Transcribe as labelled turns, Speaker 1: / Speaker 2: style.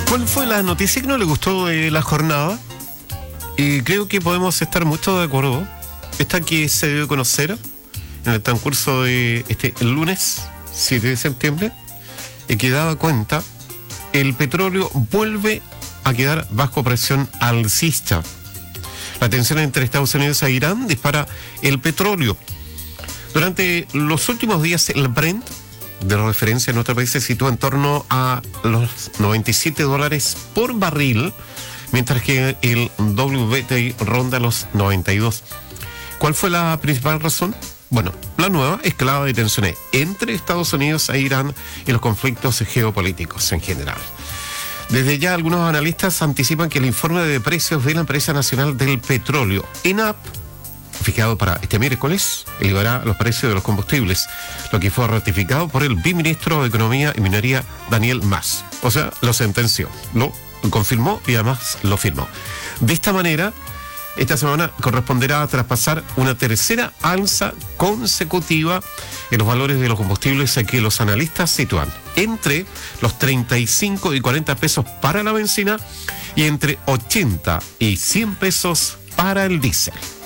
Speaker 1: ¿Cuál fue la noticia que no le gustó de la jornada? Y creo que podemos estar mucho de acuerdo. Esta que se debe conocer en el transcurso de el lunes 7 de septiembre, y que daba cuenta, el petróleo vuelve a quedar bajo presión alcista. La tensión entre Estados Unidos e Irán dispara el petróleo. Durante los últimos días, el Brent de referencia en nuestro país se sitúa en torno a los $97 por barril, mientras que el WTI ronda los 92. ¿Cuál fue la principal razón? Bueno, la nueva escalada de tensiones entre Estados Unidos e Irán y los conflictos geopolíticos en general. Desde ya algunos analistas anticipan que el informe de precios de la Empresa Nacional del Petróleo, ENAP, fijado para este miércoles, elevará los precios de los combustibles, lo que fue ratificado por el viceministro de Economía y Minería, Daniel Mas. O sea, lo sentenció, lo confirmó y además lo firmó. De esta manera, esta semana corresponderá a traspasar una tercera alza consecutiva en los valores de los combustibles que los analistas sitúan entre los 35 y 40 pesos para la benzina y entre 80 y 100 pesos para el diésel.